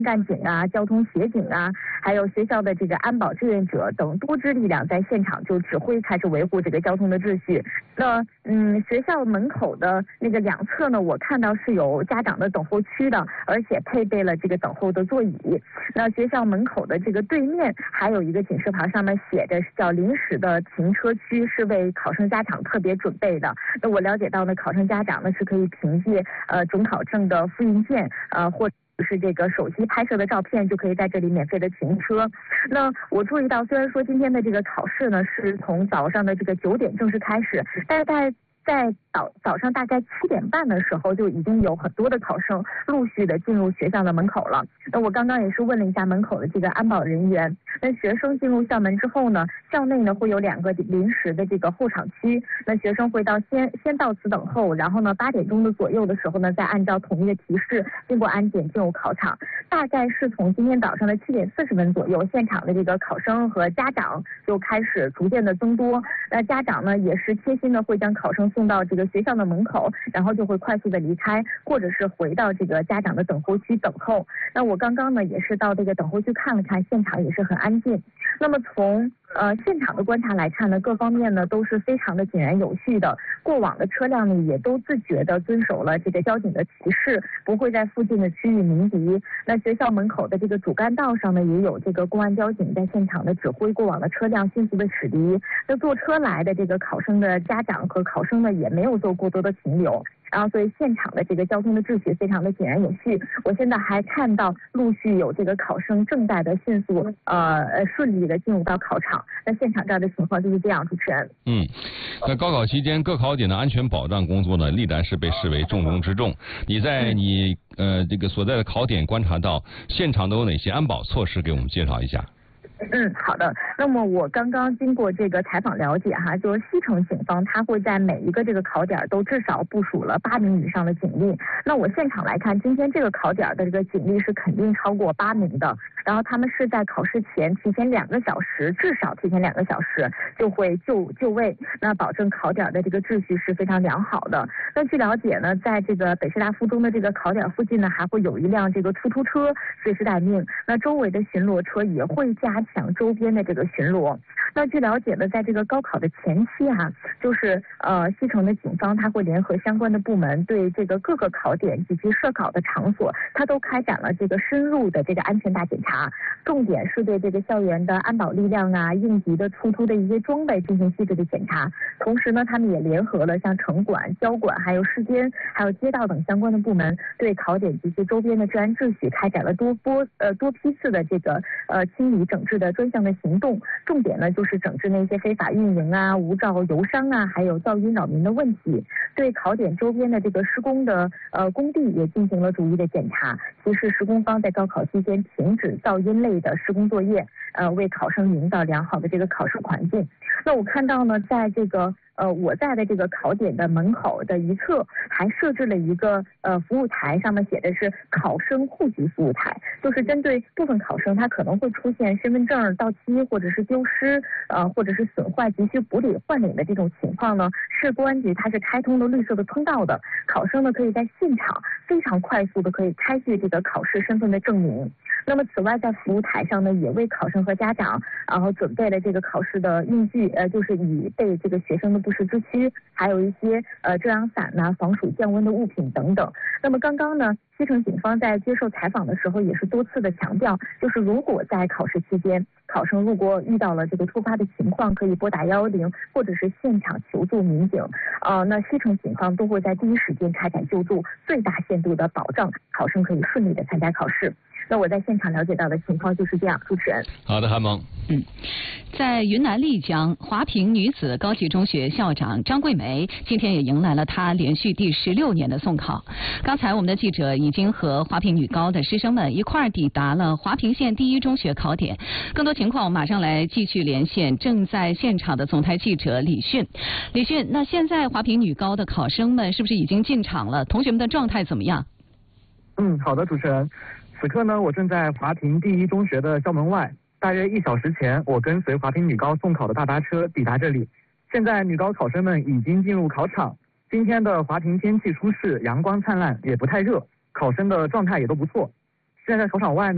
干警啊、交通协警啊，还有学校的这个安保志愿者等多支力量在现场就指挥开始维护这个交通的秩序。那学校门口的那个两侧呢，我看到是有家长的等候区的，而且配备了这个等候的座椅。那学校门口的这个对面还有一个警示牌，上面写着叫临时的停车区，是为考生家长特别准备的。那我了解到呢，考生家长呢是可以凭借准考证的复印件或是这个手机拍摄的照片，就可以在这里免费的停车。那我注意到，虽然说今天的这个考试呢是从早上的这个9点正式开始，但是在早上大概7点半的时候，就已经有很多的考生陆续的进入学校的门口了。那我刚刚也是问了一下门口的这个安保人员，那学生进入校门之后呢，校内呢会有2个临时的这个候场区，那学生会先到此等候，然后呢8点钟的左右的时候呢，再按照统一的提示经过安检进入考场。大概是从今天早上的7点40分左右，现场的这个考生和家长就开始逐渐的增多。那家长呢也是贴心的会将考生送到这个学校的门口，然后就会快速的离开，或者是回到这个家长的等候区等候。那我刚刚呢也是到这个等候区看了看，现场也是很安静。那么从现场的观察来看呢，各方面呢都是非常的井然有序的，过往的车辆呢也都自觉的遵守了这个交警的提示，不会在附近的区域鸣笛。那学校门口的这个主干道上呢，也有这个公安交警在现场的指挥过往的车辆迅速的驶离。那坐车来的这个考生的家长和考生呢，也没有做过多的停留。然后所以现场的这个交通的秩序非常的井然有序。我现在还看到陆续有这个考生正在的迅速顺利的进入到考场。那现场这儿的情况就是这样，主持人。 那高考期间各考点的安全保障工作呢，历来是被视为重中之重。你在这个所在的考点观察到现场都有哪些安保措施，给我们介绍一下。 好的。那么我刚刚经过这个采访了解哈，就是西城警方他会在每一个这个考点都至少部署了8名以上的警力。那我现场来看，今天这个考点的这个警力是肯定超过8名的。然后他们是在考试前提前2个小时，至少提前2个小时就会就位，那保证考点的这个秩序是非常良好的。那据了解呢，在这个北师大附中的这个考点附近呢，还会有一辆这个出租车随时待命。那周围的巡逻车也会加强周边的这个巡逻。那据了解呢，在这个高考的前期就是西城的警方他会联合相关的部门，对这个各个考点以及设考的场所，他都开展了这个深入的这个安全大检查，重点是对这个校园的安保力量应急的出突的一些装备进行细致的检查。同时呢，他们也联合了像城管、交管、还有市监、还有街道等相关的部门，对考点及其周边的治安秩序开展了多批次的这个清理整治的专项的行动。重点呢就是整治那些非法运营无照游商还有噪音扰民的问题。对考点周边的这个施工的工地也进行了逐一的检查，提示施工方在高考期间停止噪音类的施工作业，为考生营造良好的这个考试环境。那我看到呢，在这个我在的这个考点的门口的一侧还设置了一个服务台，上面写的是考生户籍服务台，就是针对部分考生他可能会出现身份证到期或者是丢失或者是损坏急需补领换领的这种情况呢，市公安局它是开通了绿色的通道的，考生呢可以在现场非常快速的可以开具这个考试身份的证明。那么此外，在服务台上呢，也为考生和家长然后准备了这个考试的用具，就是以备这个学生的不时之需，还有一些遮阳伞防暑降温的物品等等。那么刚刚呢，西城警方在接受采访的时候也是多次的强调，就是如果在考试期间，考生如果遇到了这个突发的情况，可以拨打110或者是现场求助民警。那西城警方都会在第一时间开展救助，最大限度的保障考生可以顺利的参加考试。那我在现场了解到的情况就是这样，主持人。 好的，韩萌。 在云南丽江华坪女子高级中学校长张桂梅今天也迎来了她连续第16年的送考。刚才我们的记者已经和华坪女高的师生们一块儿抵达了华坪县第1中学考点。更多情况我马上来继续连线正在现场的总台记者李迅。李迅，那现在华坪女高的考生们是不是已经进场了？同学们的状态怎么样？ 好的，主持人。此刻呢，我正在华坪第1中学的校门外。大约1小时前，我跟随华坪女高送考的大巴车抵达这里。现在女高考生们已经进入考场。今天的华坪天气舒适，阳光灿烂，也不太热，考生的状态也都不错。现在考场外呢。